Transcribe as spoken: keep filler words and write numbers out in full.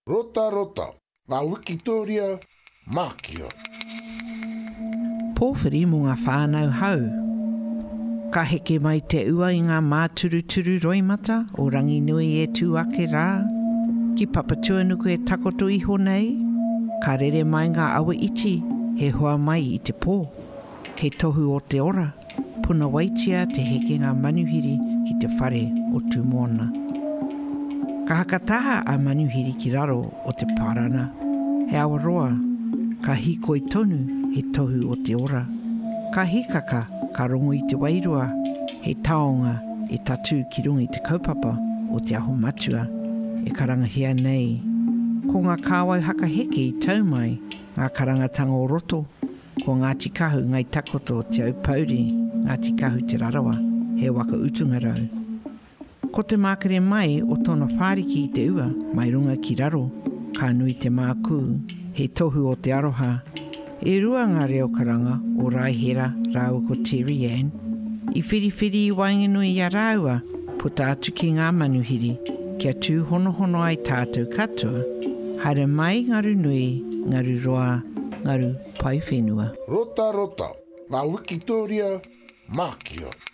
Rota rota, ngā Wikitoria, Mākia. Pōwhiri mō ngā whānau hau. Ka heke mai te ua i ngā māturuturu roimata o rangi nui e tū ake rā. Ki papatua nuku e takoto iho nei. Ka rere mai ngā awa iti, he hoa mai i te pō. He tohu o te ora, puna waitia te heke ngā manuhiri ki te whare o tū moana. Ka hakataha a manuhiri ki raro o te parana. He awaroa, ka hikoi tonu he tohu o te ora. Ka hikaka, ka rongo i te wairua, he taonga e tatu ki rungi te kaupapa o te aho matua, e karangahia nei. Ko ngā kāwau haka heke i taumai, ngā karangatanga o roto, ko Ngāti Kahu ngai takoto te aupauri, Ngāti Kahu te rarawa, he waka utunga rau. Ko te mākere mai o tōna whāriki i te ua, mai runga ki raro, ka nui te mākū, he tohu o te aroha. E rua ngā reo karanga o Raihera rāua ko Terry Ann. I whiriwhiri i wainganui i a rāua, puta atu ki ngā manuhiri, kia tū hono hono ai tātou katoa, haere mai ngaru nui, ngaru roa, ngaru pai whenua. Rota rota, ngā Wikitoria, Mākia.